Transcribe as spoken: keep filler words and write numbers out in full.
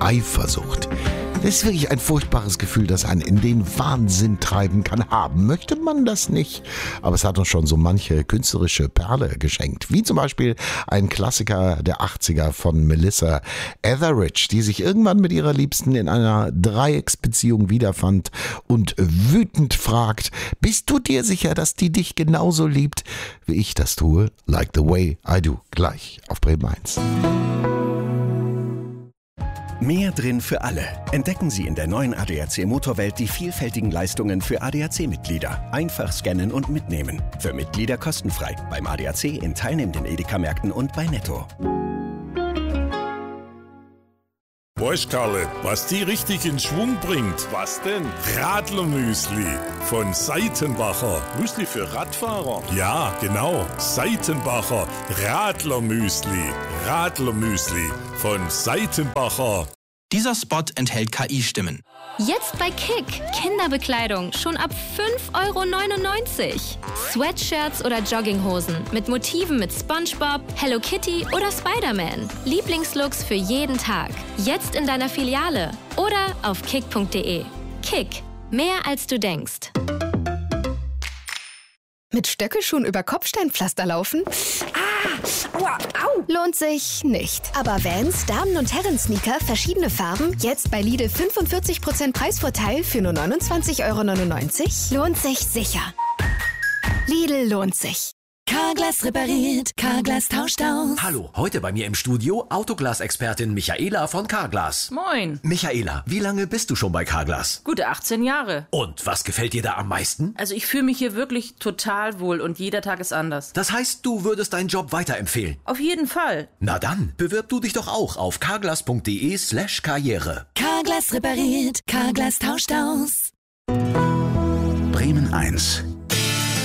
Eifersucht. Das ist wirklich ein furchtbares Gefühl, das einen in den Wahnsinn treiben kann. Haben möchte man das nicht. Aber es hat uns schon so manche künstlerische Perle geschenkt. Wie zum Beispiel ein Klassiker der achtziger von Melissa Etheridge, die sich irgendwann mit ihrer Liebsten in einer Dreiecksbeziehung wiederfand und wütend fragt, bist du dir sicher, dass die dich genauso liebt, wie ich das tue? Like the way I do. Gleich auf Bremen eins. Mehr drin für alle. Entdecken Sie in der neuen A D A C Motorwelt die vielfältigen Leistungen für A D A C-Mitglieder. Einfach scannen und mitnehmen. Für Mitglieder kostenfrei. Beim A D A C in teilnehmenden Edeka-Märkten und bei Netto. Weißt Karle, was die richtig in Schwung bringt? Was denn? Radlermüsli von Seitenbacher. Müsli für Radfahrer? Ja, genau. Seitenbacher Radlermüsli. Radlermüsli von Seitenbacher. Dieser Spot enthält K I-Stimmen. Jetzt bei Kick. Kinderbekleidung schon ab fünf Euro neunundneunzig. Sweatshirts oder Jogginghosen mit Motiven mit SpongeBob, Hello Kitty oder Spider-Man. Lieblingslooks für jeden Tag. Jetzt in deiner Filiale oder auf kick punkt de. Kick. Mehr als du denkst. Mit Stöckelschuhen über Kopfsteinpflaster laufen? Ah, aua, au. Lohnt sich nicht. Aber Vans, Damen- und Herren-Sneaker, verschiedene Farben, jetzt bei Lidl fünfundvierzig Prozent Preisvorteil für nur neunundzwanzig Euro neunundneunzig? Lohnt sich sicher. Lidl lohnt sich. Carglass repariert, Carglass tauscht aus. Hallo, heute bei mir im Studio Autoglas-Expertin Michaela von Carglass. Moin. Michaela, wie lange bist du schon bei Carglass? Gute achtzehn Jahre. Und was gefällt dir da am meisten? Also ich fühle mich hier wirklich total wohl und jeder Tag ist anders. Das heißt, du würdest deinen Job weiterempfehlen? Auf jeden Fall. Na dann, bewirb du dich doch auch auf carglass punkt de slash karriere. Carglass repariert, Carglass tauscht aus. Bremen eins.